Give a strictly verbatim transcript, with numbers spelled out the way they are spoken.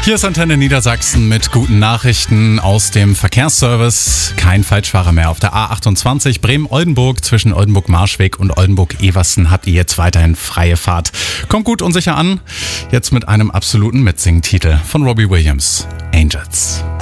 Hier ist Antenne Niedersachsen mit guten Nachrichten aus dem Verkehrsservice. Kein Falschfahrer mehr auf der A achtundzwanzig Bremen-Oldenburg. Zwischen Oldenburg-Marschweg und Oldenburg-Eversten habt ihr jetzt weiterhin freie Fahrt. Kommt gut und sicher an. Jetzt mit einem absoluten Mitsingtitel von Robbie Williams. Angels.